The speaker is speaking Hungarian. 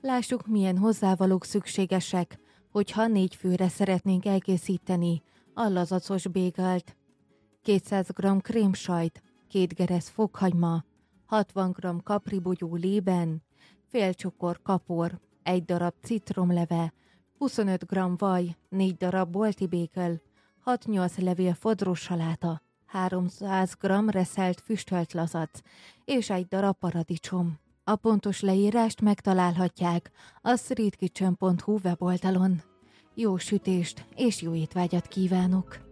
Lássuk, milyen hozzávalók szükségesek, hogyha 4 főre szeretnénk elkészíteni a lazacos bégelt. 200 g krémsajt, 2 geresz fokhagyma, 60 g kapribogyó lében, fél csokor kapor, 1 darab citromleve, 25 g vaj, 4 darab bolti bégel, 6-8 levél fodrósaláta, 300 g reszelt füstölt lazac és 1 darab paradicsom. A pontos leírást megtalálhatják a streetkitchen.hu weboldalon. Jó sütést és jó étvágyat kívánok!